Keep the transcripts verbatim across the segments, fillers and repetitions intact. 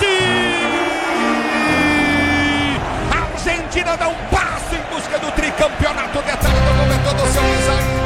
Messi! A Argentina dá um passo em busca do tricampeonato. Detalhe do momento do seu design.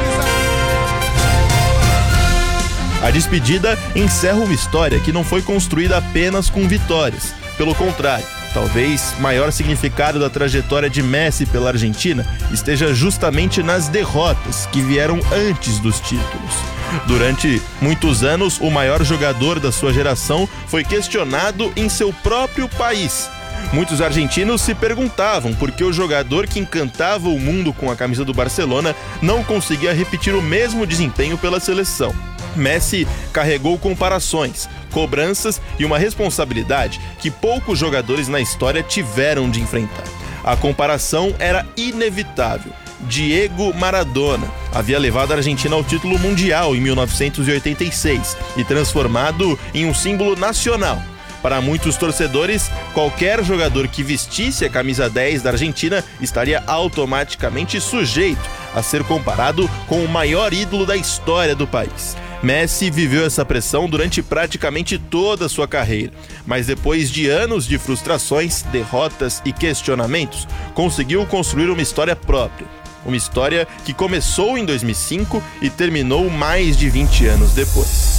A despedida encerra uma história que não foi construída apenas com vitórias. Pelo contrário, talvez maior significado da trajetória de Messi pela Argentina esteja justamente nas derrotas que vieram antes dos títulos. Durante muitos anos, o maior jogador da sua geração foi questionado em seu próprio país. Muitos argentinos se perguntavam por que o jogador que encantava o mundo com a camisa do Barcelona não conseguia repetir o mesmo desempenho pela seleção. Messi carregou comparações, cobranças e uma responsabilidade que poucos jogadores na história tiveram de enfrentar. A comparação era inevitável. Diego Maradona havia levado a Argentina ao título mundial em mil novecentos e oitenta e seis e transformado em um símbolo nacional. Para muitos torcedores, qualquer jogador que vestisse a camisa dez da Argentina estaria automaticamente sujeito a ser comparado com o maior ídolo da história do país. Messi viveu essa pressão durante praticamente toda a sua carreira, mas depois de anos de frustrações, derrotas e questionamentos, conseguiu construir uma história própria. Uma história que começou em dois mil e cinco e terminou mais de vinte anos depois.